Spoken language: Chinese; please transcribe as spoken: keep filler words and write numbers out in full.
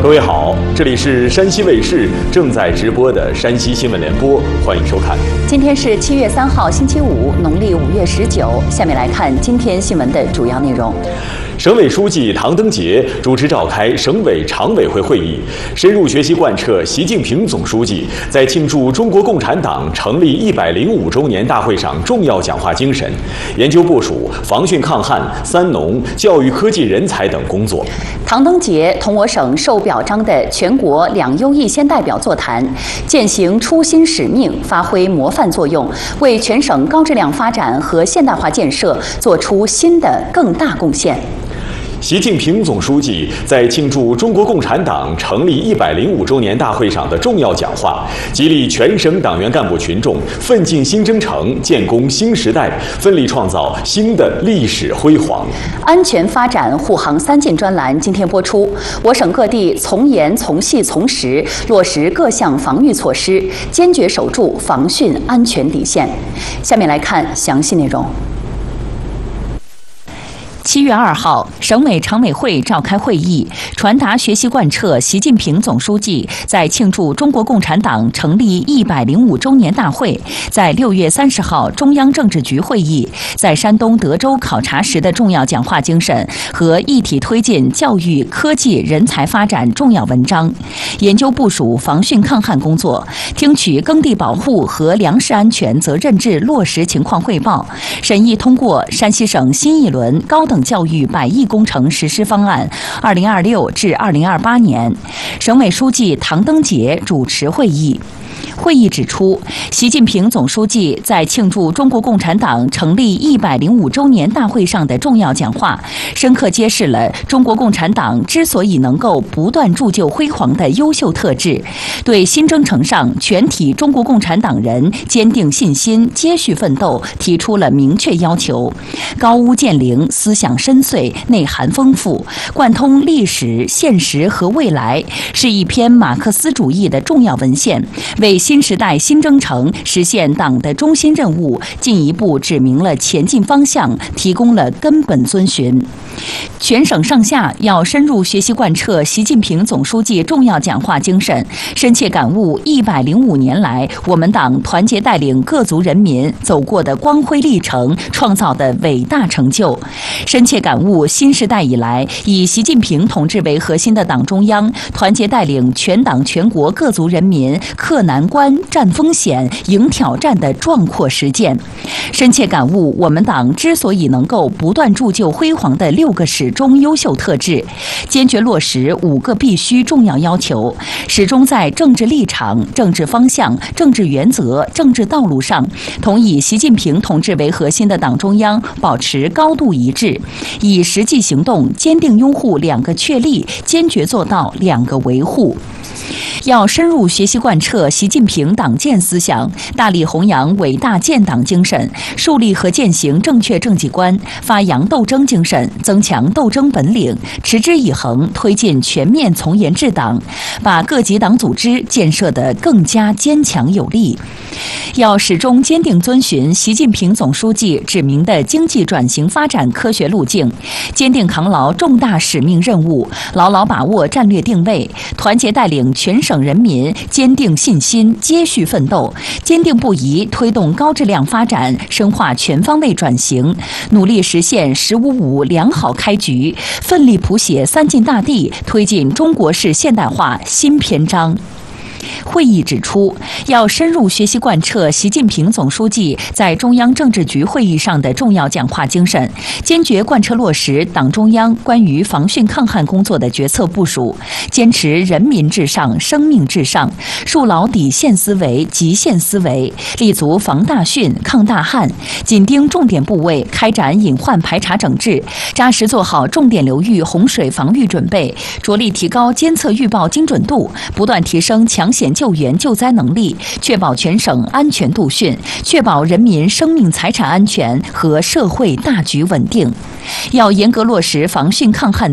各位好，这里是山西卫视正在直播的山西新闻联播，欢迎收看。 今天是七月三号，星期五，农历五月十九。下面来看今天新闻的主要内容。 省委书记唐登杰主持召开省委常委会会议，深入学习贯彻习近平总书记在庆祝中国共产党成立一百零五周年大会上重要讲话精神，研究部署防汛抗旱、三农、教育科技人才等工作。 唐登杰同我省受表彰的全国两优异先代表座谈，践行初心使命，发挥模范作用，为全省高质量发展和现代化建设做出新的更大贡献。 习近平总书记在庆祝中国共产党成立一百零五周年大会上的重要讲话，激励全省党员干部群众奋进新征程，建功新时代，奋力创造新的历史辉煌。 安全发展护航三进专栏今天播出，我省各地从严从细从实落实各项防御措施，坚决守住防汛安全底线。下面来看详细内容。七月二号，省委常委会召开会议，传达学习贯彻习近平总书记在庆祝中国共产党成立一百零五周年大会，在六月三十号中央政治局会议在山东德州考察时的重要讲话精神和一体推进教育、科技、人才发展重要文章，研究部署防汛抗旱工作，听取耕地保护和粮食安全责任制落实情况汇报，审议通过山西省新一轮高等教育百亿工程实施方案二零二六至二零二八年。省委书记唐登杰主持会议。会议指出，习近平总书记在庆祝中国共产党成立一百零五周年大会上的重要讲话，深刻揭示了中国共产党之所以能够不断铸就辉煌的优秀特质，对新征程上全体中国共产党人坚定信心、接续奋斗提出了明确要求。高屋建瓴，思想深邃，内涵丰富，贯通历史、现实和未来，是一篇马克思主义的重要文献，为新时代新征程实现党的中心任务进一步指明了前进方向，提供了根本遵循。全省上下要深入学习贯彻习近平总书记重要讲话精神，深切感悟一百零五年来我们党团结带领各族人民走过的光辉历程，创造的伟大成就，深切感悟新时代以来以习近平同志为核心的党中央团结带领全党全国各族人民克难关、战风险、迎挑战的壮阔实践，深切感悟我们党之所以能够不断铸就辉煌的六个始终优秀特质，坚决落实五个必须重要要求，始终在政治立场、政治方向、政治原则、政治道路上，同以习近平同志为核心的党中央保持高度一致，以实际行动坚定拥护两个确立，坚决做到两个维护。要深入学习贯彻习近平党建思想，大力弘扬伟大建党精神，树立和践行正确政绩观，发扬斗争精神，增强斗争本领，持之以恒推进全面从严治党，把各级党组织建设得更加坚强有力。要始终坚定遵循习近平总书记指明的经济转型发展科学路径，坚定扛牢重大使命任务，牢牢把握战略定位，团结带领全省人民坚定信心、接续奋斗，坚定不移推动高质量发展，深化全方位转型，努力实现“十五五”良好开局，奋力谱写三晋大地，推进中国式现代化新篇章。会议指出，要深入学习贯彻习近平总书记在中央政治局会议上的重要讲话精神，坚决贯彻落实党中央关于防汛抗旱工作的决策部署，坚持人民至上、生命至上，树牢底线思维、极限思维，立足防大汛、抗大旱，紧盯重点部位，开展隐患排查整治，扎实做好重点流域洪水防御准备，着力提高监测预报精准度，不断提升抢险救援救灾能力，确保全省安全度汛，确保人民生命财产安全和社会大局稳定。要严格落实防汛抗旱